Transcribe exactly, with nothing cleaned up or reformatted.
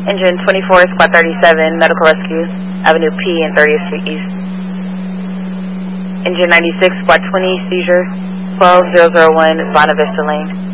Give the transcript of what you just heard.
Engine twenty-four, Squad thirty-seven, Medical Rescue, Avenue P and thirtieth Street East. Engine ninety-six, Squad twenty, Seizure, twelve zero zero one, Bonavista Lane.